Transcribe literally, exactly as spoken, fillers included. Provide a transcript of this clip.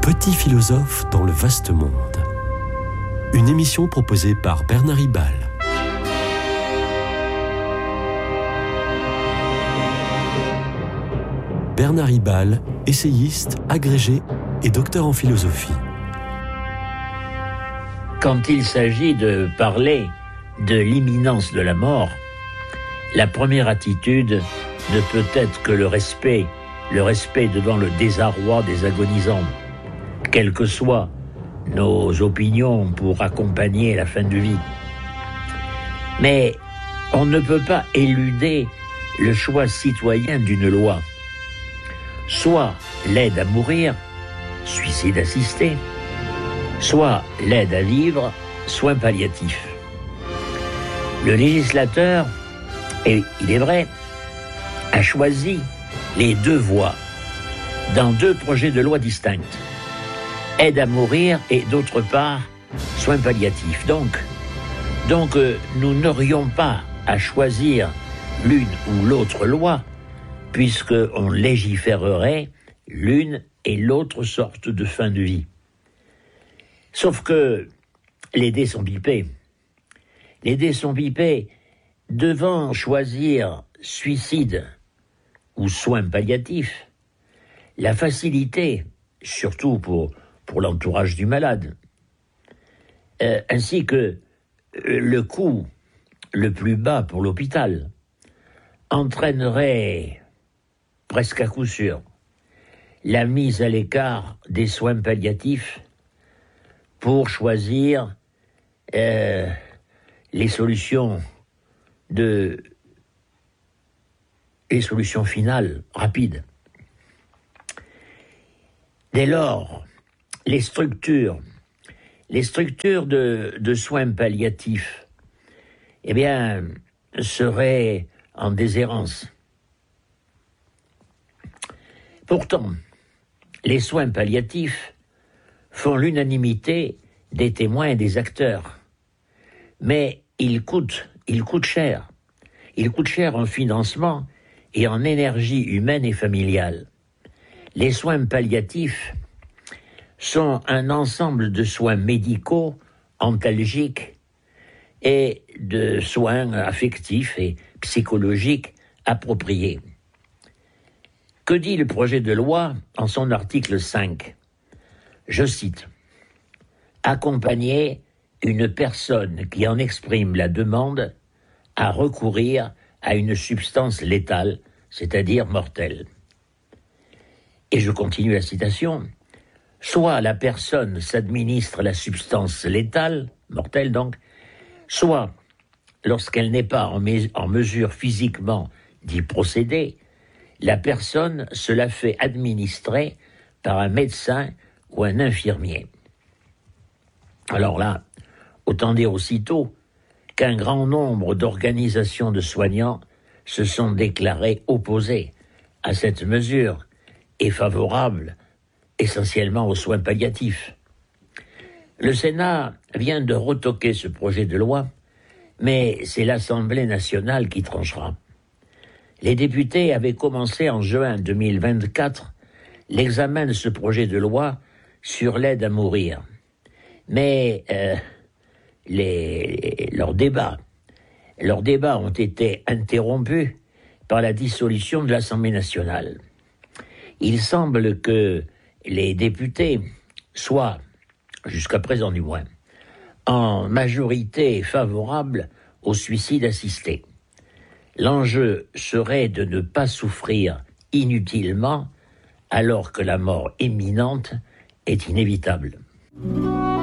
Petit philosophe dans le vaste monde. Une émission proposée par Bernard Ribal. Bernard Ribal, essayiste, agrégé et docteur en philosophie. Quand il s'agit de parler de l'imminence de la mort, la première attitude ne peut être que le respect, le respect devant le désarroi des agonisants, quelles que soient nos opinions pour accompagner la fin de vie. Mais on ne peut pas éluder le choix citoyen d'une loi. Soit l'aide à mourir, suicide assisté, soit l'aide à vivre, soins palliatifs. Le législateur, et il est vrai, a choisi les deux voies dans deux projets de loi distincts. Aide à mourir et d'autre part, soins palliatifs. Donc, donc euh, nous n'aurions pas à choisir l'une ou l'autre loi, puisqu'on légiférerait l'une et l'autre sorte de fin de vie. Sauf que les dés sont pipés. Les dés sont pipés. Devant choisir suicide ou soins palliatifs, la facilité, surtout pour, pour l'entourage du malade, euh, ainsi que euh, le coût le plus bas pour l'hôpital, entraînerait presque à coup sûr la mise à l'écart des soins palliatifs pour choisir euh, les solutions de les solutions finales rapides. Dès lors, les structures, les structures de, de soins palliatifs, eh bien, seraient en déshérence. Pourtant, les soins palliatifs font l'unanimité des témoins et des acteurs. Mais ils coûtent, ils coûtent cher. Ils coûtent cher en financement et en énergie humaine et familiale. Les soins palliatifs sont un ensemble de soins médicaux, antalgiques et de soins affectifs et psychologiques appropriés. Que dit le projet de loi en son article cinq ? Je cite : « Accompagner une personne qui en exprime la demande à recourir à une substance létale, c'est-à-dire mortelle. » Et je continue la citation. « Soit la personne s'administre la substance létale, mortelle donc, soit, lorsqu'elle n'est pas en, mes- en mesure physiquement d'y procéder, la personne se la fait administrer par un médecin ou un infirmier. » Alors là, autant dire aussitôt qu'un grand nombre d'organisations de soignants se sont déclarées opposées à cette mesure et favorables essentiellement aux soins palliatifs. Le Sénat vient de retoquer ce projet de loi, mais c'est l'Assemblée nationale qui tranchera. Les députés avaient commencé en juin deux mille vingt-quatre l'examen de ce projet de loi sur l'aide à mourir. Mais euh, les, leurs débats, leurs débats ont été interrompus par la dissolution de l'Assemblée nationale. Il semble que les députés soient, jusqu'à présent du moins, en majorité favorable au suicide assisté. L'enjeu serait de ne pas souffrir inutilement alors que la mort imminente est inévitable.